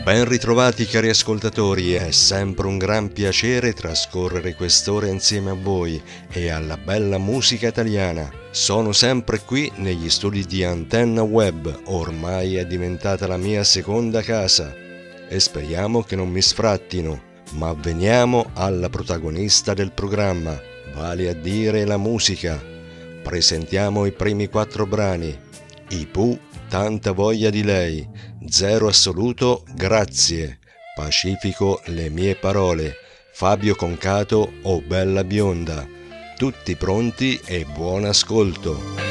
Ben ritrovati cari ascoltatori, è sempre un gran piacere trascorrere quest'ora insieme a voi e alla bella musica italiana. Sono sempre qui negli studi di Antenna Web, ormai è diventata la mia seconda casa e speriamo che non mi sfrattino, ma veniamo alla protagonista del programma, vale a dire la musica. Presentiamo i primi 4 brani. I Pooh, Tanta voglia di lei, Zero assoluto, grazie, Pacifico, le mie parole, Fabio Concato, Oh bella bionda. Tutti pronti e buon ascolto.